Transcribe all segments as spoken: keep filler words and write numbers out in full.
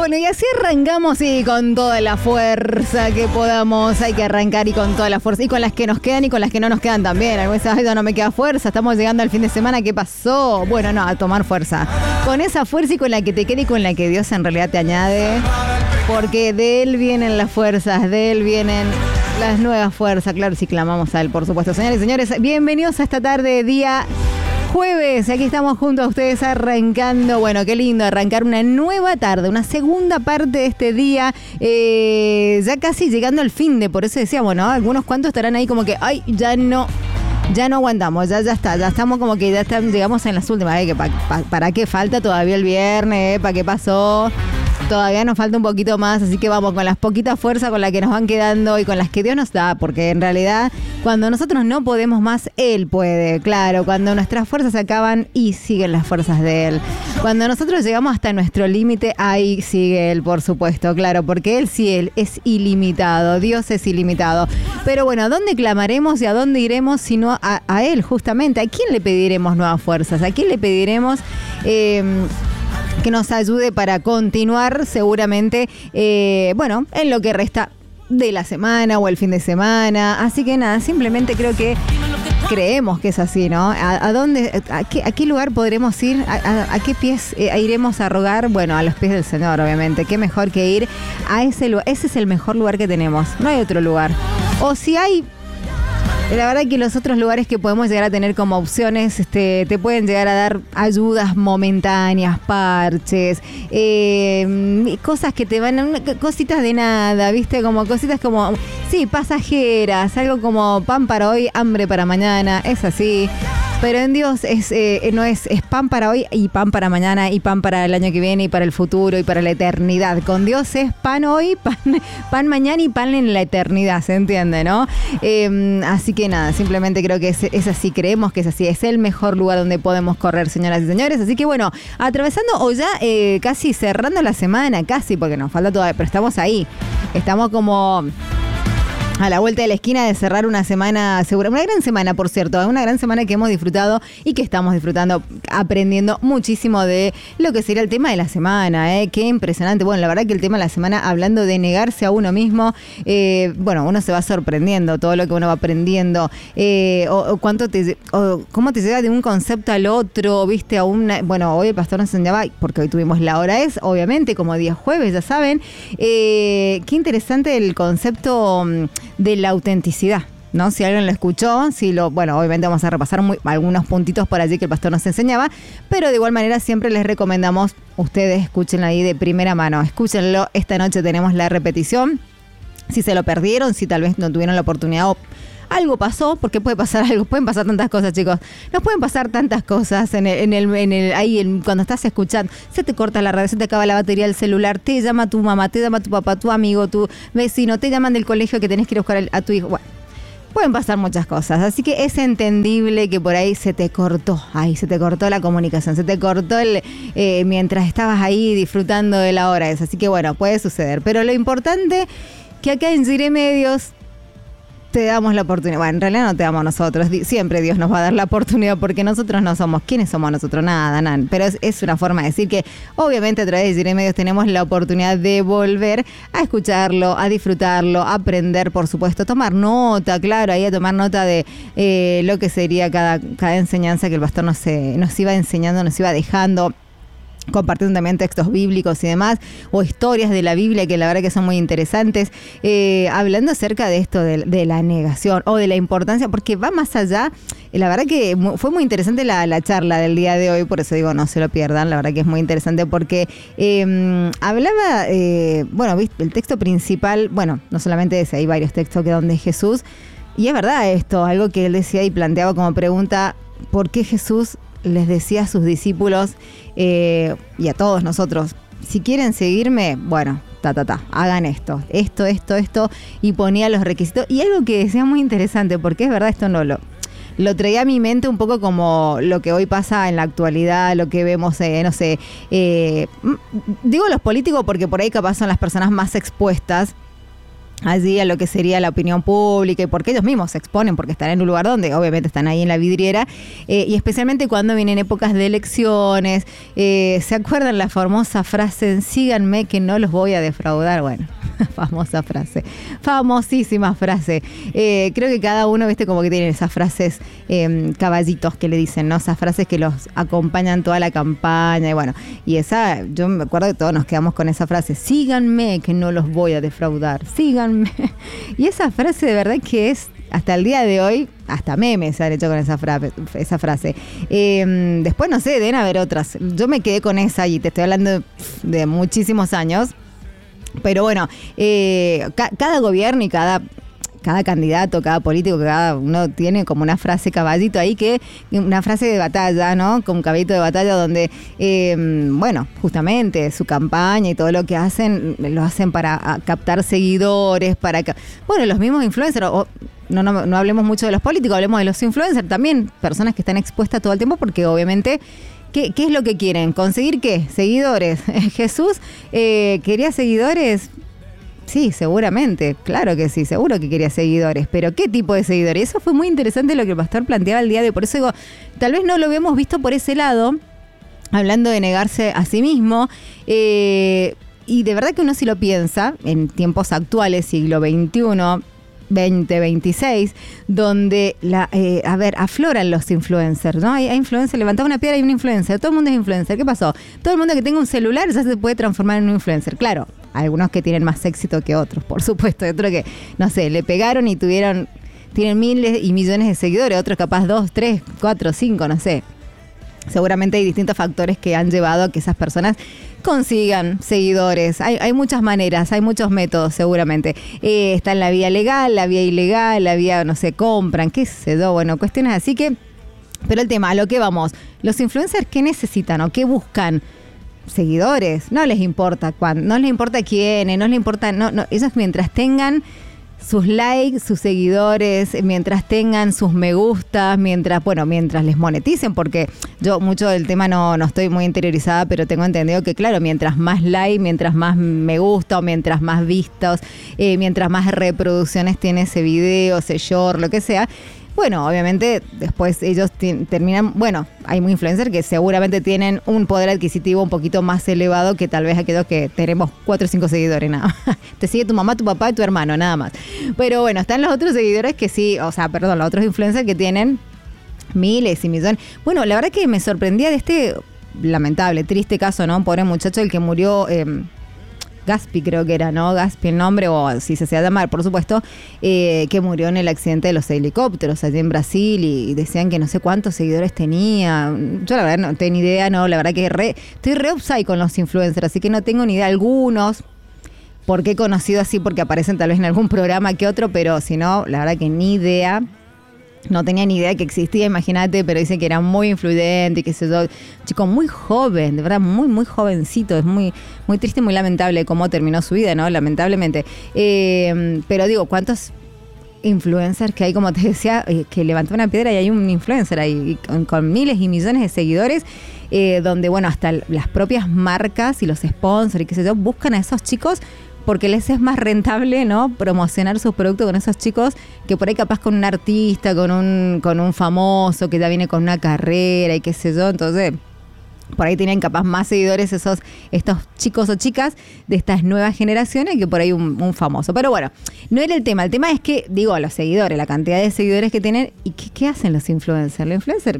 Bueno, y así arrancamos y con toda la fuerza que podamos. Hay que arrancar y con toda la fuerza. Y con las que nos quedan y con las que no nos quedan también. Algunas veces no me queda fuerza. Estamos llegando al fin de semana. ¿Qué pasó? Bueno, no, a tomar fuerza. Con esa fuerza y con la que te quede y con la que Dios en realidad te añade. Porque de Él vienen las fuerzas, de Él vienen las nuevas fuerzas. Claro, si clamamos a Él, por supuesto. Señores y señores, bienvenidos a esta tarde, día jueves. Aquí estamos junto a ustedes arrancando. Bueno, qué lindo arrancar una nueva tarde, una segunda parte de este día. Eh, ya casi llegando al fin de, por eso decíamos, ¿no? Algunos cuantos estarán ahí como que, ay, ya no... Ya no aguantamos, ya ya está, ya estamos como que ya estamos, llegamos en las últimas, ¿eh? que pa, pa, ¿Para qué falta todavía el viernes? ¿Eh? ¿Para qué pasó? Todavía nos falta un poquito más, así que vamos con las poquitas fuerzas con las que nos van quedando y con las que Dios nos da, porque en realidad cuando nosotros no podemos más, Él puede, claro, cuando nuestras fuerzas se acaban y siguen las fuerzas de Él. Cuando nosotros llegamos hasta nuestro límite, ahí sigue Él, por supuesto, claro, porque Él sí, Él es ilimitado, Dios es ilimitado. Pero bueno, ¿a dónde clamaremos y a dónde iremos si no a, a Él, justamente? ¿A quién le pediremos nuevas fuerzas? ¿A quién le pediremos... Eh, que nos ayude para continuar seguramente, eh, bueno, en lo que resta de la semana o el fin de semana? Así que nada, simplemente creo que creemos que es así, ¿no? ¿A, a dónde, a qué, a qué lugar podremos ir? ¿A, a, a qué pies eh, iremos a rogar? Bueno, a los pies del Señor, obviamente. Qué mejor que ir a ese lugar. Ese es el mejor lugar que tenemos. No hay otro lugar. O si hay... La verdad que los otros lugares que podemos llegar a tener como opciones este, te pueden llegar a dar ayudas momentáneas, parches, eh, cosas que te van, cositas de nada, ¿viste? Como cositas como, sí, pasajeras, algo como pan para hoy, hambre para mañana, es así. Pero en Dios es, eh, no es, es pan para hoy y pan para mañana y pan para el año que viene y para el futuro y para la eternidad. Con Dios es pan hoy, pan, pan mañana y pan en la eternidad, ¿se entiende, no? Eh, así que nada, simplemente creo que es, es así, creemos que es así. Es el mejor lugar donde podemos correr, señoras y señores. Así que bueno, atravesando o ya eh, casi cerrando la semana, casi, porque nos falta todavía, pero estamos ahí. Estamos como... a la vuelta de la esquina de cerrar una semana segura, una gran semana, por cierto, una gran semana que hemos disfrutado y que estamos disfrutando, aprendiendo muchísimo de lo que sería el tema de la semana, ¿eh? Qué impresionante. Bueno, la verdad que el tema de la semana, hablando de negarse a uno mismo, eh, bueno, uno se va sorprendiendo todo lo que uno va aprendiendo, eh, o, o cuánto te, o cómo te llega de un concepto al otro, viste, a una, bueno, hoy el pastor nos enseñaba, porque hoy tuvimos la hora es, obviamente, como día jueves, ya saben, eh, qué interesante el concepto de la autenticidad, ¿no? Si alguien lo escuchó, si lo, bueno, obviamente vamos a repasar muy, algunos puntitos por allí que el pastor nos enseñaba, pero de igual manera siempre les recomendamos, ustedes escúchenlo ahí de primera mano, escúchenlo, esta noche tenemos la repetición, si se lo perdieron, si tal vez no tuvieron la oportunidad o algo pasó, porque puede pasar algo, pueden pasar tantas cosas, chicos. Nos pueden pasar tantas cosas en el, en el, en el ahí en, cuando estás escuchando. Se te corta la radio, se te acaba la batería del celular, te llama tu mamá, te llama tu papá, tu amigo, tu vecino, te llaman del colegio que tenés que ir a buscar a tu hijo. Bueno, pueden pasar muchas cosas, así que es entendible que por ahí se te cortó, ahí se te cortó la comunicación, se te cortó el eh, mientras estabas ahí disfrutando de la hora esa. Así que bueno, puede suceder. Pero lo importante que acá en Siré Medios te damos la oportunidad. Bueno, en realidad no te damos nosotros. Siempre Dios nos va a dar la oportunidad porque nosotros no somos. ¿Quiénes somos nosotros? Nada, nada. Pero es, es una forma de decir que obviamente a través de Siré Medios tenemos la oportunidad de volver a escucharlo, a disfrutarlo, a aprender, por supuesto, tomar nota, claro, ahí a tomar nota de eh, lo que sería cada, cada enseñanza que el pastor nos, eh, nos iba enseñando, nos iba dejando, compartiendo también textos bíblicos y demás, o historias de la Biblia que la verdad que son muy interesantes, eh, hablando acerca de esto, de, de la negación o de la importancia, porque va más allá. La verdad que fue muy interesante la, la charla del día de hoy, por eso digo, no se lo pierdan, la verdad que es muy interesante porque eh, hablaba, eh, bueno, ¿viste? El texto principal, bueno, no solamente ese, hay varios textos que donde Jesús, y es verdad esto, algo que él decía y planteaba como pregunta, ¿por qué Jesús les decía a sus discípulos eh, y a todos nosotros, si quieren seguirme, bueno, ta, ta, ta, hagan esto, esto, esto, esto, y ponía los requisitos? Y algo que decía muy interesante, porque es verdad, esto no lo, lo traía a mi mente un poco como lo que hoy pasa en la actualidad, lo que vemos, eh, no sé, eh, digo los políticos porque por ahí capaz son las personas más expuestas allí a lo que sería la opinión pública y porque ellos mismos se exponen, porque están en un lugar donde obviamente están ahí en la vidriera, eh, y especialmente cuando vienen épocas de elecciones. Eh, ¿se acuerdan la famosa frase, síganme que no los voy a defraudar? Bueno, famosa frase, famosísima frase. Eh, creo que cada uno, viste, como que tienen esas frases eh, caballitos que le dicen, ¿no? Esas frases que los acompañan toda la campaña y bueno, y esa, yo me acuerdo que todos nos quedamos con esa frase, síganme que no los voy a defraudar, síganme. Y esa frase de verdad que es, hasta el día de hoy, hasta memes se han hecho con esa, fra- esa frase. Eh, después, no sé, deben haber otras. Yo me quedé con esa y te estoy hablando de, de muchísimos años. Pero bueno, eh, ca- cada gobierno y cada... cada candidato, cada político, cada uno tiene como una frase caballito ahí, que una frase de batalla, ¿no? Como un caballito de batalla donde, eh, bueno, justamente su campaña y todo lo que hacen, lo hacen para a, captar seguidores, para... Bueno, los mismos influencers, o, no, no, no hablemos mucho de los políticos, hablemos de los influencers también, personas que están expuestas todo el tiempo porque obviamente... ¿Qué, ¿Qué es lo que quieren? ¿Conseguir qué? Seguidores. Jesús eh, quería seguidores... Sí, seguramente, claro que sí, seguro que quería seguidores, pero ¿qué tipo de seguidores? Eso fue muy interesante lo que el pastor planteaba el día de hoy, por eso digo, tal vez no lo habíamos visto por ese lado, hablando de negarse a sí mismo, eh, y de verdad que uno si lo piensa, en tiempos actuales, siglo veintiuno, veinte veintiséis, donde la, eh, a ver, afloran los influencers, ¿no? Hay, hay influencers, levantaba una piedra y un influencer, todo el mundo es influencer. ¿Qué pasó? Todo el mundo que tenga un celular ya se puede transformar en un influencer. Claro, algunos que tienen más éxito que otros, por supuesto, otros que, no sé, le pegaron y tuvieron, tienen miles y millones de seguidores, otros capaz dos, tres, cuatro, cinco, no sé. Seguramente hay distintos factores que han llevado a que esas personas consigan seguidores. Hay, hay muchas maneras, hay muchos métodos seguramente. Eh, está en la vía legal, la vía ilegal, la vía, no sé, compran, qué sé yo, bueno, cuestiones así que... Pero el tema, a lo que vamos, los influencers, ¿qué necesitan o qué buscan? Seguidores, no les importa cuándo, no les importa quiénes, no les importa, no, no, ellos mientras tengan sus likes, sus seguidores, mientras tengan sus me gustas, mientras, bueno, mientras les moneticen, porque yo mucho del tema no, no estoy muy interiorizada, pero tengo entendido que, claro, mientras más like, mientras más me gusta, o mientras más vistos, eh, mientras más reproducciones tiene ese video, ese short, lo que sea, bueno, obviamente después ellos t- terminan, bueno, hay muy influencers que seguramente tienen un poder adquisitivo un poquito más elevado que tal vez aquellos que tenemos cuatro o cinco seguidores, nada más. Te sigue tu mamá, tu papá y tu hermano, nada más. Pero bueno, están los otros seguidores que sí, o sea, perdón, los otros influencers que tienen miles y millones. Bueno, la verdad que me sorprendía de este lamentable, triste caso, ¿no? Un pobre muchacho, el que murió... Eh, Gaspi creo que era, ¿no? Gaspi el nombre, o si se hacía llamar, por supuesto, eh, que murió en el accidente de los helicópteros allí en Brasil y, y decían que no sé cuántos seguidores tenía. Yo la verdad no tengo ni idea, no, la verdad que re, estoy re upside con los influencers, así que no tengo ni idea. Algunos, porque he conocido así, porque aparecen tal vez en algún programa que otro, pero si no, la verdad que ni idea. No tenía ni idea que existía, imagínate, pero dice que era muy influyente y que sé yo, un chico muy joven, de verdad, muy, muy jovencito. Es muy, muy triste y muy lamentable cómo terminó su vida, ¿no? Lamentablemente. Eh, pero digo, ¿cuántos influencers que hay, como te decía, eh, que levantó una piedra y hay un influencer ahí con, con miles y millones de seguidores, eh, donde, bueno, hasta las propias marcas y los sponsors y qué sé yo, buscan a esos chicos porque les es más rentable, ¿no? Promocionar sus productos con esos chicos que por ahí capaz con un artista, con un, con un famoso que ya viene con una carrera y qué sé yo. Entonces, por ahí tienen capaz más seguidores esos, estos chicos o chicas de estas nuevas generaciones que por ahí un, un famoso. Pero bueno, no era el tema. El tema es que, digo, los seguidores, la cantidad de seguidores que tienen. ¿Y qué, qué hacen los influencers? Los influencers...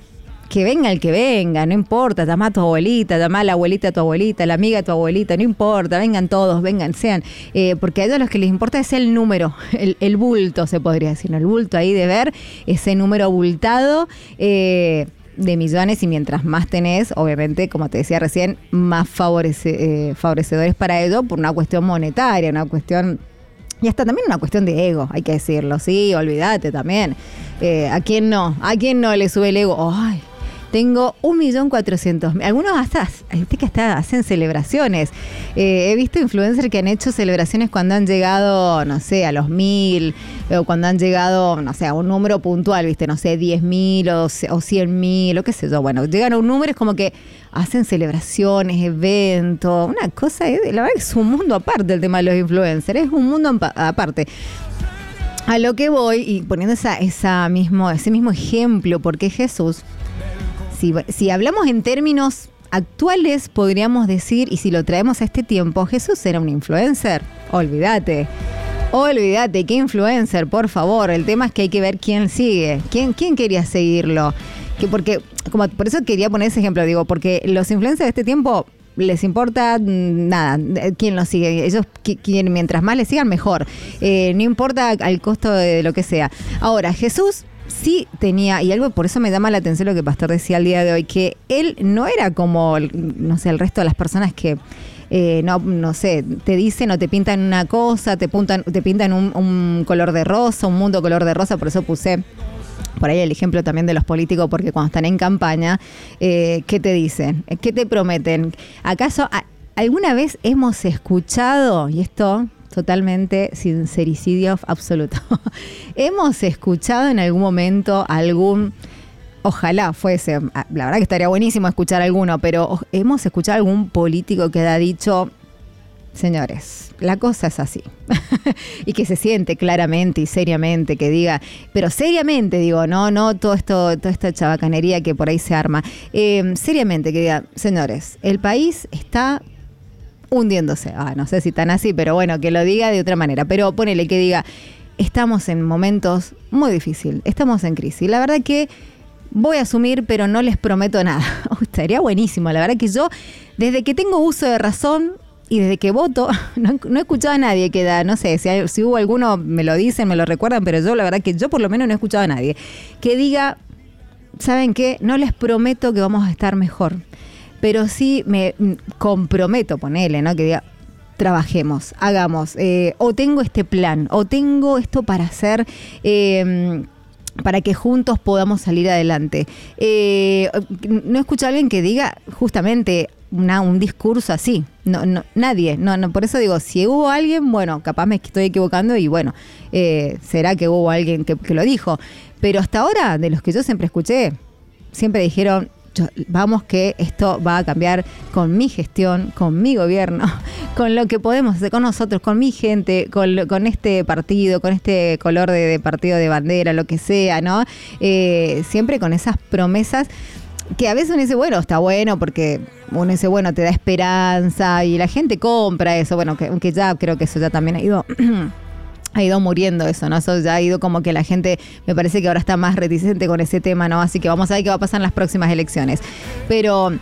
Que venga el que venga, no importa, llama a tu abuelita, llama a la abuelita a tu abuelita, la amiga a tu abuelita, no importa, vengan todos, vengan, sean, eh, porque a ellos lo que les importa es el número, el, el bulto se podría decir, ¿no? El bulto ahí de ver ese número abultado eh, de millones, y mientras más tenés, obviamente, como te decía recién, más favorece, eh, favorecedores para ellos por una cuestión monetaria, una cuestión... Y hasta también una cuestión de ego, hay que decirlo, sí, olvídate también. Eh, ¿A quién no? ¿A quién no le sube el ego? ¡Ay! tengo un millón cuatrocientos mil. Algunos hasta, que hasta hacen celebraciones. Eh, he visto influencers que han hecho celebraciones cuando han llegado, no sé, a los mil, o cuando han llegado, no sé, a un número puntual, ¿viste? No sé, diez mil o, o cien mil, o qué sé yo. Bueno, llegan a un número, es como que hacen celebraciones, eventos, una cosa, la verdad que es un mundo aparte el tema de los influencers, es un mundo aparte. A lo que voy, y poniendo esa, esa mismo, ese mismo ejemplo, porque Jesús, si, si hablamos en términos actuales, podríamos decir, y si lo traemos a este tiempo, Jesús era un influencer, olvídate. Olvídate, ¿qué influencer? Por favor, el tema es que hay que ver quién sigue, quién, quién quería seguirlo. Que porque, como por eso quería poner ese ejemplo, digo, porque los influencers de este tiempo les importa nada, quién los sigue. Ellos, quien, mientras más les sigan, mejor. Eh, no importa al costo de lo que sea. Ahora, Jesús sí tenía, y algo por eso me llama la atención lo que el pastor decía el día de hoy, que él no era como, no sé, el resto de las personas que Eh, no, no sé, te dicen o te pintan una cosa, te, puntan, te pintan un, un color de rosa, un mundo color de rosa, por eso puse por ahí el ejemplo también de los políticos, porque cuando están en campaña, eh, ¿qué te dicen? ¿Qué te prometen? ¿Acaso a, alguna vez hemos escuchado, y esto totalmente sincericidio absoluto, hemos escuchado en algún momento algún... Ojalá fuese, la verdad que estaría buenísimo escuchar alguno, pero hemos escuchado algún político que haya dicho, señores, la cosa es así. Y que se siente claramente y seriamente, que diga, pero seriamente digo, no, no todo esto, toda esta chabacanería que por ahí se arma. Eh, seriamente que diga, señores, el país está hundiéndose. Ah, no sé si tan así, pero bueno, que lo diga de otra manera. Pero ponele que diga, estamos en momentos muy difíciles, estamos en crisis. La verdad que voy a asumir, pero no les prometo nada. Oh, estaría buenísimo. La verdad que yo, desde que tengo uso de razón y desde que voto, no, no he escuchado a nadie que da, no sé, si, hay, si hubo alguno, me lo dicen, me lo recuerdan, pero yo la verdad que yo por lo menos no he escuchado a nadie que diga, ¿saben qué? No les prometo que vamos a estar mejor, pero sí me comprometo, ponele, ¿no? Que diga, trabajemos, hagamos, eh, o tengo este plan, o tengo esto para hacer... Eh, para que juntos podamos salir adelante. Eh, no escucho a alguien que diga justamente una, un discurso así. No, no, nadie. No, no, por eso digo, si hubo alguien, bueno, capaz me estoy equivocando y bueno, eh, será que hubo alguien que, que lo dijo. Pero hasta ahora, de los que yo siempre escuché, siempre dijeron, yo, vamos que esto va a cambiar con mi gestión, con mi gobierno, con lo que podemos hacer con nosotros, con mi gente, con, con este partido, con este color de, de partido de bandera, lo que sea, ¿no? Eh, siempre con esas promesas que a veces uno dice, bueno, está bueno porque uno dice, bueno, te da esperanza y la gente compra eso, bueno, que, aunque ya creo que eso ya también ha ido... ha ido muriendo eso, ¿no? Eso ya ha ido como que la gente, me parece que ahora está más reticente con ese tema, ¿no? Así que vamos a ver qué va a pasar en las próximas elecciones. Pero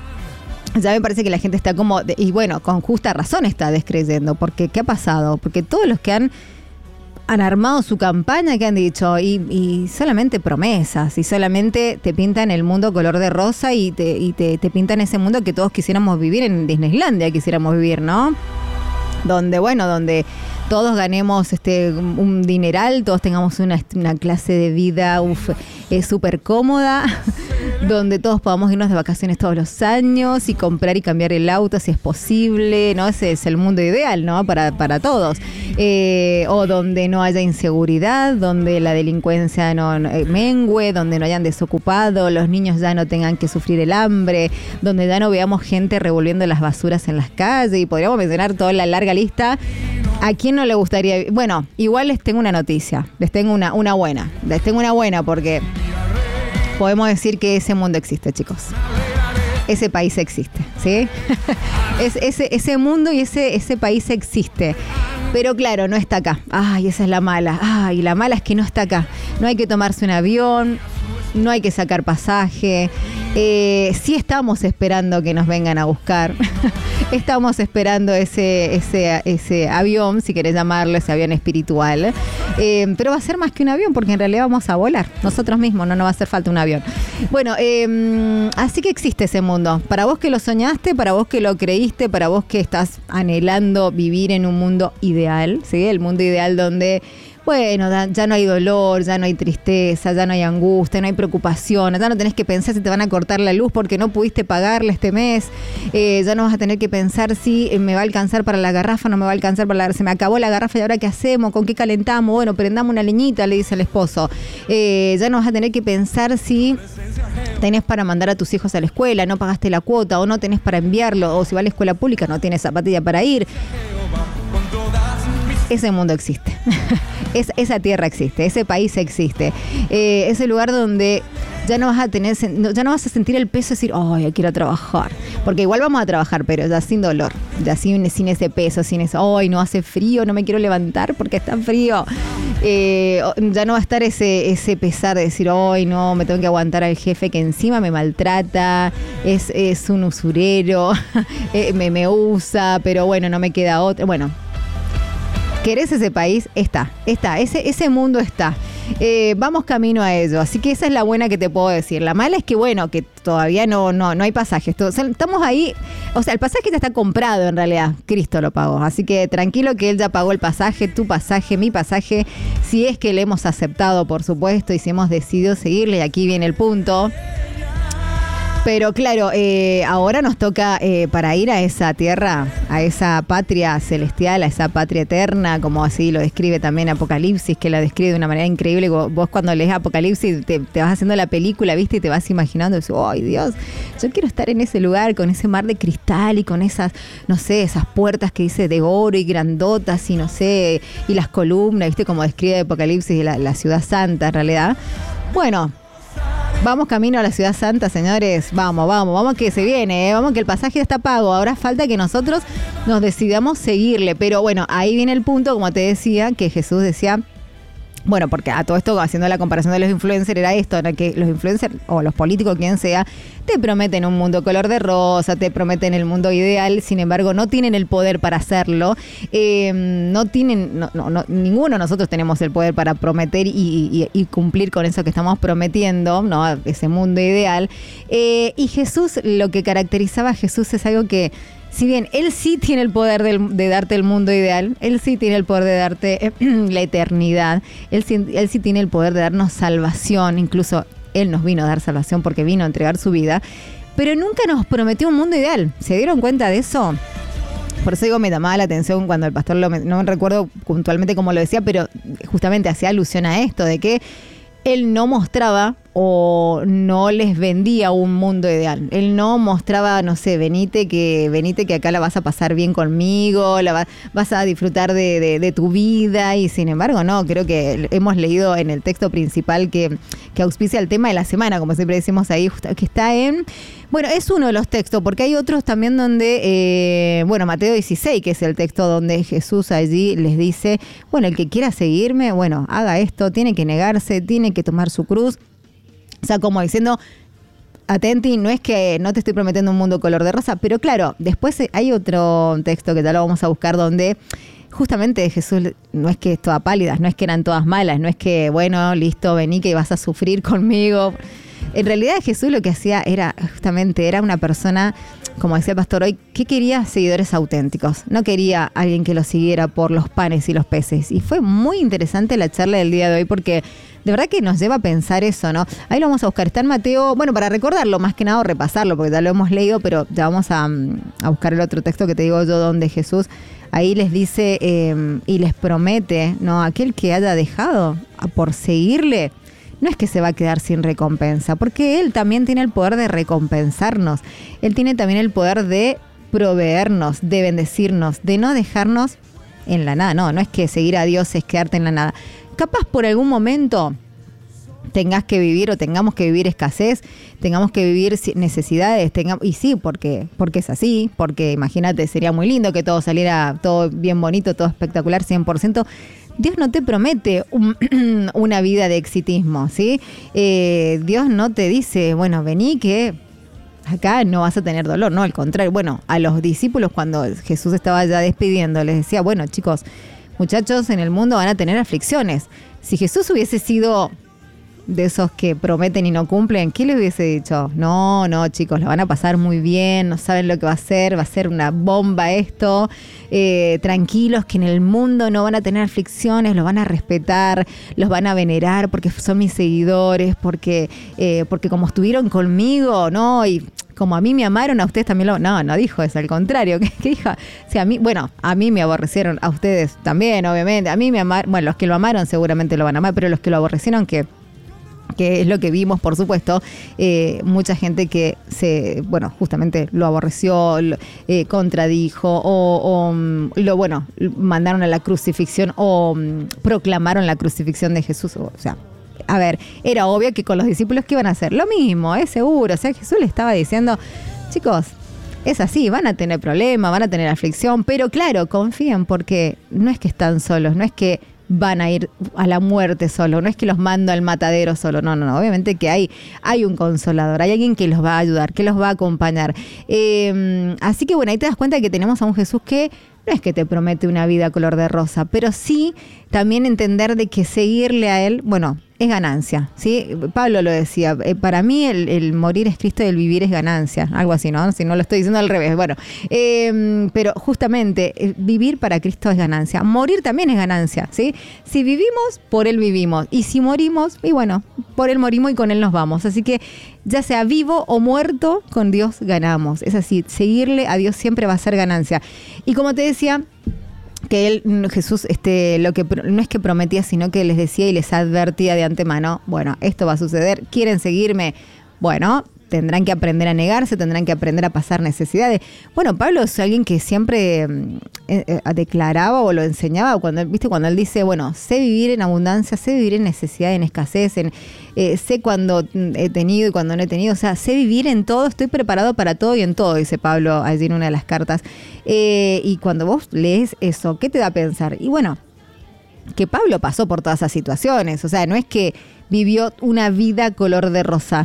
ya me parece que la gente está como, y bueno, con justa razón está descreyendo, porque ¿qué ha pasado? Porque todos los que han, han armado su campaña, que han dicho, y, y solamente promesas, y solamente te pintan el mundo color de rosa y, te, y te, te pintan ese mundo que todos quisiéramos vivir en Disneylandia, quisiéramos vivir, ¿no? Donde, bueno, donde todos ganemos este un dineral, todos tengamos una, una clase de vida uf, eh, súper cómoda, donde todos podamos irnos de vacaciones todos los años y comprar y cambiar el auto si es posible, ¿no? Ese es el mundo ideal, ¿no? Para, para todos. Eh, o donde no haya inseguridad, donde la delincuencia no, no eh, mengue, donde no hayan desocupado, los niños ya no tengan que sufrir el hambre, donde ya no veamos gente revolviendo las basuras en las calles, y podríamos mencionar toda la larga lista. ¿A quién no le gustaría? Bueno, igual les tengo una noticia, les tengo una, una buena, les tengo una buena porque podemos decir que ese mundo existe, chicos. Ese país existe, ¿sí? es, ese, ese mundo y ese, ese país existe. Pero claro, no está acá. Ay, esa es la mala. Ay, la mala es que no está acá. No hay que tomarse un avión, no hay que sacar pasaje. Eh, sí estamos esperando que nos vengan a buscar. Estamos esperando ese, ese, ese avión, si querés llamarlo, ese avión espiritual. Eh, pero va a ser más que un avión, porque en realidad vamos a volar nosotros mismos, no nos va a hacer falta un avión. Bueno, eh, así que existe ese mundo. Para vos que lo soñaste, para vos que lo creíste, para vos que estás anhelando vivir en un mundo ideal, ¿sí? El mundo ideal donde... bueno, ya no hay dolor, ya no hay tristeza, ya no hay angustia, no hay preocupación, ya no tenés que pensar si te van a cortar la luz porque no pudiste pagarle este mes, eh, ya no vas a tener que pensar si me va a alcanzar para la garrafa, no me va a alcanzar para la... Se me acabó la garrafa y ahora ¿qué hacemos? ¿Con qué calentamos? Bueno, prendamos una leñita, le dice el esposo. Eh, ya no vas a tener que pensar si tenés para mandar a tus hijos a la escuela, no pagaste la cuota o no tenés para enviarlo, o si va a la escuela pública no tienes zapatilla para ir. Ese mundo existe. Es, esa tierra existe, ese país existe. Eh, ese lugar donde ya no vas a tener, ya no vas a sentir el peso de decir, ay, hay que ir a trabajar. Porque igual vamos a trabajar, pero ya sin dolor, ya sin, sin ese peso, sin eso, ay, no hace frío, no me quiero levantar porque está frío. Eh, ya no va a estar ese, ese pesar de decir, ay, no, me tengo que aguantar al jefe que encima me maltrata, es, es un usurero, eh, me, me usa, pero bueno, no me queda otra. Bueno, ¿querés ese país? Está, está, ese, ese mundo está. Eh, vamos camino a ello, así que esa es la buena que te puedo decir. La mala es que, bueno, que todavía no, no, no hay pasajes. O sea, estamos ahí, o sea, el pasaje ya está comprado en realidad, Cristo lo pagó. Así que tranquilo que Él ya pagó el pasaje, tu pasaje, mi pasaje, si es que le hemos aceptado, por supuesto, y si hemos decidido seguirle, y aquí viene el punto. Pero claro, eh, ahora nos toca eh, para ir a esa tierra, a esa patria celestial, a esa patria eterna, como así lo describe también Apocalipsis, que la describe de una manera increíble. Vos cuando lees Apocalipsis te, te vas haciendo la película, ¿viste? Y te vas imaginando, y dices, ¡ay, Dios! Yo quiero estar en ese lugar, con ese mar de cristal y con esas, no sé, esas puertas que dice de oro y grandotas y no sé, y las columnas, ¿viste? Como describe Apocalipsis, la, la ciudad santa en realidad. Bueno, vamos camino a la ciudad santa, señores. Vamos, vamos, vamos que se viene, ¿eh? Vamos que el pasaje ya está pago. Ahora falta que nosotros nos decidamos seguirle. Pero bueno, ahí viene el punto, como te decía, que Jesús decía... Bueno, porque a todo esto, haciendo la comparación de los influencers, era esto, ¿no? Que los influencers o los políticos, quien sea, te prometen un mundo color de rosa, te prometen el mundo ideal, sin embargo, no tienen el poder para hacerlo. Eh, no tienen, no, no, no, ninguno de nosotros tenemos el poder para prometer y, y, y cumplir con eso que estamos prometiendo, ¿no? Ese mundo ideal. Eh, y Jesús, lo que caracterizaba a Jesús es algo que, si bien él sí tiene el poder de, de darte el mundo ideal, él sí tiene el poder de darte eh, la eternidad, él sí, él sí tiene el poder de darnos salvación, incluso él nos vino a dar salvación porque vino a entregar su vida, pero nunca nos prometió un mundo ideal. ¿Se dieron cuenta de eso? Por eso digo, me llamaba la atención cuando el pastor, lo, no me recuerdo puntualmente cómo lo decía, pero justamente hacía alusión a esto, de que él no mostraba o no les vendía un mundo ideal. Él no mostraba, no sé, venite que venite que acá la vas a pasar bien conmigo, la va, vas a disfrutar de, de, de tu vida, y sin embargo no, creo que hemos leído en el texto principal que, que auspicia el tema de la semana, como siempre decimos ahí, que está en... Bueno, es uno de los textos, porque hay otros también donde, eh, bueno, Mateo dieciséis, que es el texto donde Jesús allí les dice, bueno, el que quiera seguirme, bueno, haga esto, tiene que negarse, tiene que tomar su cruz. O sea, como diciendo, atenti, no es que no te estoy prometiendo un mundo color de rosa, pero claro, después hay otro texto que ya lo vamos a buscar donde justamente Jesús no es que es toda pálidas, no es que eran todas malas, no es que, bueno, listo, vení que vas a sufrir conmigo. En realidad Jesús lo que hacía era, justamente, era una persona, como decía el pastor hoy, que quería seguidores auténticos. No quería alguien que lo siguiera por los panes y los peces. Y fue muy interesante la charla del día de hoy porque de verdad que nos lleva a pensar eso, ¿no? Ahí lo vamos a buscar. Está en Mateo, bueno, para recordarlo más que nada o repasarlo, porque ya lo hemos leído, pero ya vamos a, a buscar el otro texto que te digo yo, donde Jesús ahí les dice eh, y les promete, ¿no? Aquel que haya dejado por seguirle, no es que se va a quedar sin recompensa, porque Él también tiene el poder de recompensarnos. Él tiene también el poder de proveernos, de bendecirnos, de no dejarnos en la nada. No, no es que seguir a Dios es quedarte en la nada. Capaz por algún momento tengas que vivir o tengamos que vivir escasez, tengamos que vivir necesidades, tengamos, y sí, porque, porque es así, porque imagínate, sería muy lindo que todo saliera todo bien bonito, todo espectacular, cien por ciento. Dios no te promete un, una vida de exitismo, ¿sí? Eh, Dios no te dice, bueno, vení que acá no vas a tener dolor, no, al contrario. Bueno, a los discípulos cuando Jesús estaba ya despidiendo, les decía, bueno, chicos, muchachos, en el mundo van a tener aflicciones. Si Jesús hubiese sido de esos que prometen y no cumplen, ¿qué les hubiese dicho? No, no, chicos, la van a pasar muy bien, no saben lo que va a ser, va a ser una bomba esto. Eh, tranquilos, que en el mundo no van a tener aflicciones, los van a respetar, los van a venerar porque son mis seguidores, porque, eh, porque como estuvieron conmigo, ¿no? Y como a mí me amaron, a ustedes también lo... No, no dijo eso, al contrario. ¿Qué, qué dijo? O sea, a mí, bueno, a mí me aborrecieron, a ustedes también, obviamente. A mí me amaron, bueno, los que lo amaron seguramente lo van a amar, pero los que lo aborrecieron, que... que es lo que vimos, por supuesto, eh, mucha gente que se, bueno, justamente lo aborreció, lo, eh, contradijo o, o lo, bueno, mandaron a la crucifixión o um, proclamaron la crucifixión de Jesús. O sea, a ver, era obvio que con los discípulos ¿qué iban a hacer? Lo mismo, es seguro. O sea, Jesús le estaba diciendo, chicos, es así, van a tener problemas, van a tener aflicción, pero claro, confíen porque no es que están solos, no es que van a ir a la muerte solo, no es que los mando al matadero solo, no, no, no, obviamente que hay, hay un consolador, hay alguien que los va a ayudar, que los va a acompañar. Eh, así que bueno, ahí te das cuenta de que tenemos a un Jesús que no es que te promete una vida color de rosa, pero sí también entender de que seguirle a Él, bueno, es ganancia, ¿sí? Pablo lo decía, eh, para mí el, el morir es Cristo y el vivir es ganancia, algo así, ¿no? Si no lo estoy diciendo al revés, bueno, eh, pero justamente eh, vivir para Cristo es ganancia, morir también es ganancia, ¿sí? Si vivimos, por Él vivimos, y si morimos, y bueno, por Él morimos y con Él nos vamos, así que ya sea vivo o muerto, con Dios ganamos, es así, seguirle a Dios siempre va a ser ganancia. Y como te decía, que él, Jesús, este, lo que no es que prometía, sino que les decía y les advertía de antemano, bueno, esto va a suceder, ¿quieren seguirme? Bueno, tendrán que aprender a negarse, tendrán que aprender a pasar necesidades. Bueno, Pablo es alguien que siempre eh, eh, declaraba o lo enseñaba, cuando, ¿viste? Cuando él dice, bueno, sé vivir en abundancia, sé vivir en necesidad, en escasez, en, eh, sé cuando he tenido y cuando no he tenido, o sea, sé vivir en todo, estoy preparado para todo y en todo, dice Pablo allí en una de las cartas. Eh, y cuando vos lees eso, ¿qué te da a pensar? Y bueno, que Pablo pasó por todas esas situaciones, o sea, no es que vivió una vida color de rosa,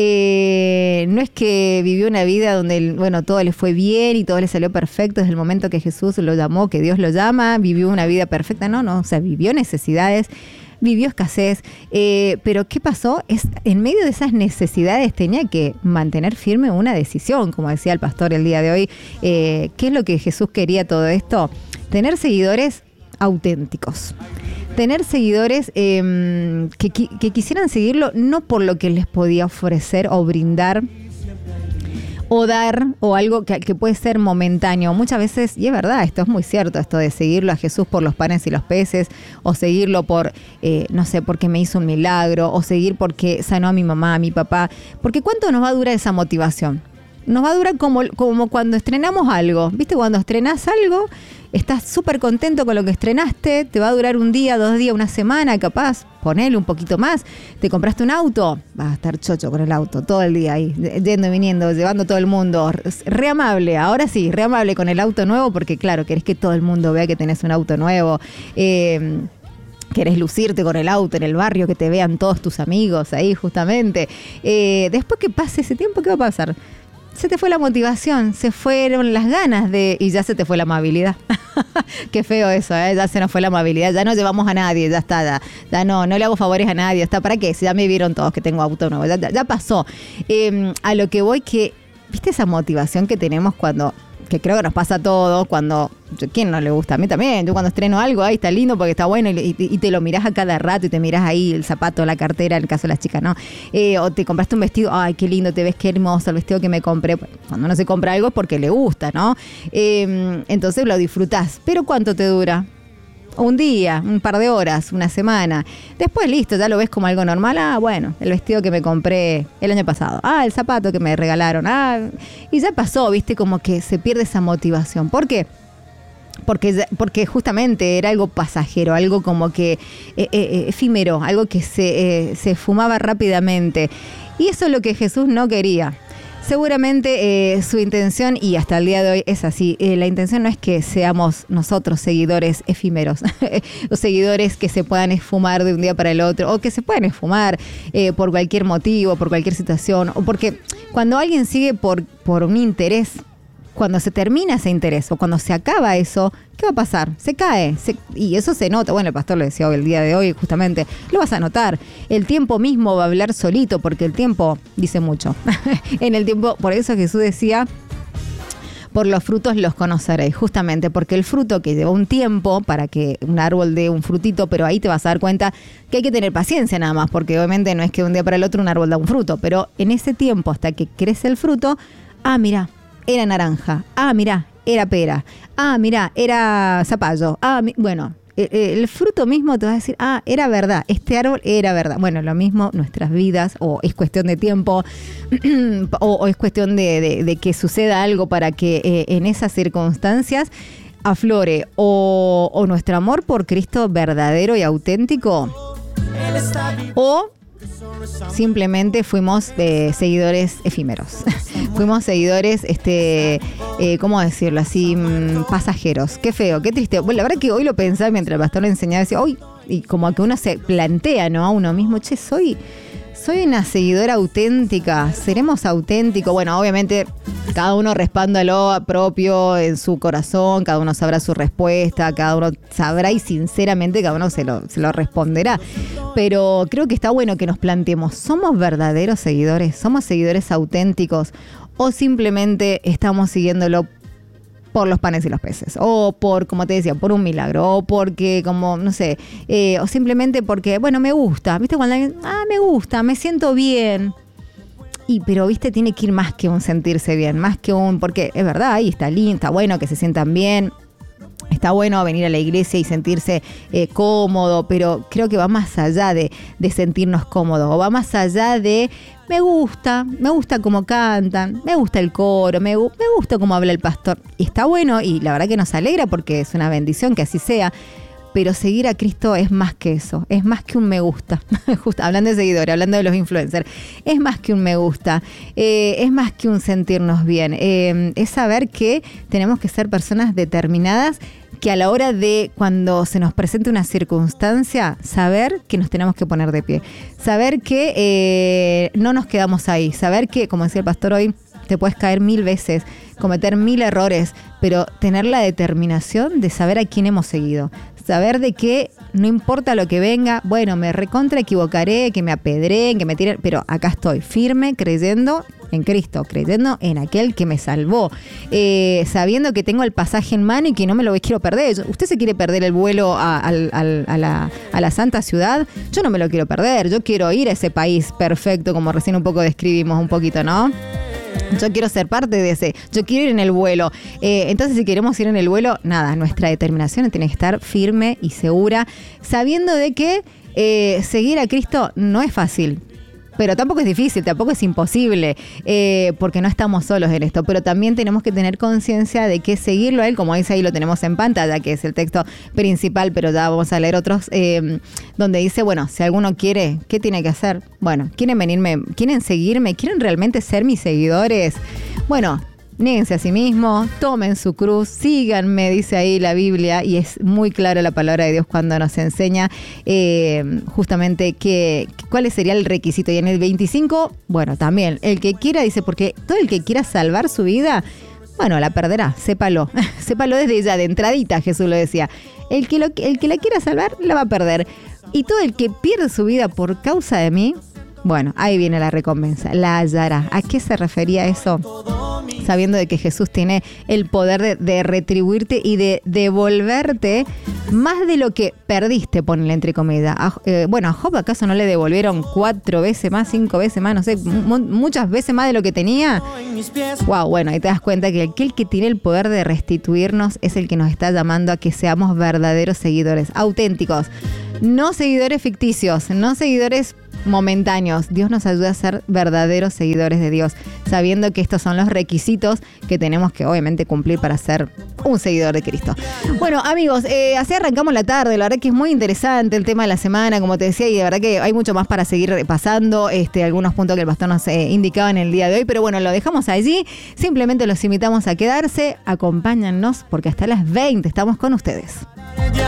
eh, no es que vivió una vida donde, bueno, todo le fue bien y todo le salió perfecto desde el momento que Jesús lo llamó, que Dios lo llama, vivió una vida perfecta, no, no, o sea, vivió necesidades, vivió escasez, eh, pero ¿qué pasó? Es, en medio de esas necesidades tenía que mantener firme una decisión, como decía el pastor el día de hoy. Eh, ¿qué es lo que Jesús quería todo esto? Tener seguidores auténticos. Tener seguidores eh, que, que quisieran seguirlo no por lo que les podía ofrecer o brindar o dar o algo que, que puede ser momentáneo. Muchas veces, y es verdad, esto es muy cierto, esto de seguirlo a Jesús por los panes y los peces, o seguirlo por, eh, no sé, porque me hizo un milagro, o seguir porque sanó a mi mamá, a mi papá. Porque ¿cuánto nos va a durar esa motivación? Nos va a durar como, como cuando estrenamos algo. ¿Viste? Cuando estrenás algo, estás súper contento con lo que estrenaste, te va a durar un día, dos días, una semana, capaz, ponele un poquito más. Te compraste un auto, vas a estar chocho con el auto todo el día ahí, yendo y viniendo, llevando a todo el mundo. Re amable, ahora sí, re amable con el auto nuevo, porque claro, querés que todo el mundo vea que tenés un auto nuevo. Eh, Querés lucirte con el auto en el barrio, que te vean todos tus amigos ahí justamente. Eh, después que pase ese tiempo, ¿qué va a pasar? Se te fue la motivación, se fueron las ganas de... y ya se te fue la amabilidad. Qué feo eso, ¿eh? Ya se nos fue la amabilidad, ya no llevamos a nadie, ya está, ya, ya no, no le hago favores a nadie, está, ¿para qué? Si ya me vieron todos que tengo auto nuevo, ya, ya, ya pasó. Eh, a lo que voy que, ¿viste esa motivación que tenemos cuando... que creo que nos pasa a todos cuando... ¿Quién no le gusta? A mí también. Yo cuando estreno algo, ahí está lindo porque está bueno y, y, y te lo mirás a cada rato y te mirás ahí el zapato, la cartera, en el caso de las chicas, ¿no? Eh, o te compraste un vestido, ay, qué lindo, te ves, qué hermoso el vestido que me compré. Cuando uno se compra algo es porque le gusta, ¿no? Eh, entonces lo disfrutás. ¿Pero cuánto te dura? Un día, un par de horas, una semana. Después, listo, ya lo ves como algo normal. Ah, bueno, el vestido que me compré el año pasado. Ah, el zapato que me regalaron. Ah, y ya pasó, viste, como que se pierde esa motivación. ¿Por qué? Porque, porque justamente era algo pasajero, algo como que eh, eh, efímero, algo que se, eh, se fumaba rápidamente. Y eso es lo que Jesús no quería. Seguramente eh, su intención, y hasta el día de hoy es así, eh, la intención no es que seamos nosotros seguidores efímeros, o seguidores que se puedan esfumar de un día para el otro, o que se puedan esfumar eh, por cualquier motivo, por cualquier situación, o porque cuando alguien sigue por, por un interés cuando se termina ese interés o cuando se acaba eso, ¿qué va a pasar? Se cae. Se, y eso se nota. Bueno, el pastor lo decía hoy, el día de hoy, justamente. Lo vas a notar. El tiempo mismo va a hablar solito, porque el tiempo dice mucho. En el tiempo, por eso Jesús decía, por los frutos los conoceréis, justamente porque el fruto que lleva un tiempo para que un árbol dé un frutito, pero ahí te vas a dar cuenta que hay que tener paciencia nada más, porque obviamente no es que de un día para el otro un árbol da un fruto, pero en ese tiempo hasta que crece el fruto, ah, mira, era naranja, ah, mira, era pera, ah, mira, era zapallo, ah, mi, bueno... El fruto mismo te va a decir, ah, era verdad, este árbol era verdad. Bueno, lo mismo nuestras vidas, o es cuestión de tiempo, o, o es cuestión de, de, de que suceda algo para que eh, en esas circunstancias aflore o, o nuestro amor por Cristo verdadero y auténtico, o simplemente fuimos eh, seguidores efímeros. Fuimos seguidores, este, eh, ¿cómo decirlo así? Mmm, pasajeros. Qué feo, qué triste. Bueno, la verdad que hoy lo pensaba mientras el pastor lo enseñaba, decía, hoy, y como que uno se plantea, ¿no? A uno mismo, che, soy, soy una seguidora auténtica, seremos auténticos. Bueno, obviamente cada uno respándalo propio en su corazón, cada uno sabrá su respuesta, cada uno sabrá y sinceramente cada uno se lo, se lo responderá. Pero creo que está bueno que nos planteemos, ¿somos verdaderos seguidores? ¿Somos seguidores auténticos? ¿O simplemente estamos siguiéndolo por los panes y los peces? O por, como te decía, por un milagro. O porque, como, no sé, eh, o simplemente porque, bueno, me gusta. ¿Viste? Cuando alguien, ah, me gusta, me siento bien. Y, pero, viste, tiene que ir más que un sentirse bien, más que un, porque es verdad, ahí está lindo, está bueno que se sientan bien. Está bueno venir a la iglesia y sentirse eh, cómodo, pero creo que va más allá de, de sentirnos cómodos, o va más allá de me gusta, me gusta cómo cantan, me gusta el coro, me, me gusta cómo habla el pastor. Y está bueno y la verdad que nos alegra porque es una bendición que así sea. Pero seguir a Cristo es más que eso, es más que un me gusta. Justo, hablando de seguidores, hablando de los influencers, es más que un me gusta, eh, es más que un sentirnos bien. Eh, es saber que tenemos que ser personas determinadas, que a la hora de cuando se nos presente una circunstancia, saber que nos tenemos que poner de pie, saber que eh, no nos quedamos ahí, saber que, como decía el pastor hoy, te puedes caer mil veces, cometer mil errores, pero tener la determinación de saber a quién hemos seguido. Saber de que no importa lo que venga, bueno, me recontra equivocaré, que me apedreen, que me tiren, pero acá estoy, firme, creyendo en Cristo, creyendo en aquel que me salvó, eh, sabiendo que tengo el pasaje en mano y que no me lo quiero perder. ¿Usted se quiere perder el vuelo a, a, a, a, la, a la santa ciudad? Yo no me lo quiero perder, yo quiero ir a ese país perfecto, como recién un poco describimos un poquito, ¿no? Yo quiero ser parte de ese, yo quiero ir en el vuelo. Eh, entonces, si queremos ir en el vuelo, nada, nuestra determinación tiene que estar firme y segura, sabiendo de que eh, seguir a Cristo no es fácil. Pero tampoco es difícil, tampoco es imposible, eh, porque no estamos solos en esto. Pero también tenemos que tener conciencia de que seguirlo a él, como dice ahí, lo tenemos en pantalla, que es el texto principal, pero ya vamos a leer otros, eh, donde dice, bueno, si alguno quiere, ¿qué tiene que hacer? Bueno, ¿quieren venirme? ¿Quieren seguirme? ¿Quieren realmente ser mis seguidores? Bueno, Níguense a sí mismos, tomen su cruz, síganme, dice ahí la Biblia, y es muy clara la palabra de Dios cuando nos enseña eh, justamente que, cuál sería el requisito. Y en el veinticinco, bueno, también, el que quiera, dice, porque todo el que quiera salvar su vida, bueno, la perderá, sépalo, sépalo desde ya, de entradita, Jesús lo decía. El que, lo, el que la quiera salvar, la va a perder. Y todo el que pierde su vida por causa de mí, bueno, ahí viene la recompensa, la hallará. ¿A qué se refería eso? Sabiendo de que Jesús tiene el poder de, de retribuirte y de devolverte más de lo que perdiste, ponle entre comillas. A, eh, bueno, a Job acaso no le devolvieron cuatro veces más, cinco veces más, no sé, m- muchas veces más de lo que tenía. Wow, bueno, ahí te das cuenta que aquel que tiene el poder de restituirnos es el que nos está llamando a que seamos verdaderos seguidores, auténticos, no seguidores ficticios, no seguidores momentáneos. Dios nos ayuda a ser verdaderos seguidores de Dios, sabiendo que estos son los requisitos que tenemos que obviamente cumplir para ser un seguidor de Cristo. Bueno, amigos, eh, así arrancamos la tarde. La verdad que es muy interesante el tema de la semana, como te decía, y de verdad que hay mucho más para seguir repasando, este, algunos puntos que el pastor nos eh, indicaba en el día de hoy, pero bueno, lo dejamos allí. Simplemente los invitamos a quedarse, acompáñennos, porque hasta las veinte estamos con ustedes.